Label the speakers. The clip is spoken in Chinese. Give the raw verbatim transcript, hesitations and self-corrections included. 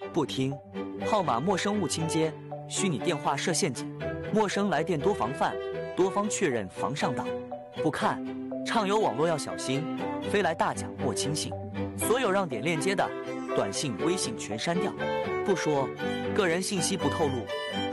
Speaker 1: 不听，号码陌生勿轻接，虚拟电话设陷阱，陌生来电多防范，多方确认防上当。不看，畅游网络要小心，飞来大奖莫轻信。所有让点链接的短信、微信全删掉。不说，个人信息不透露。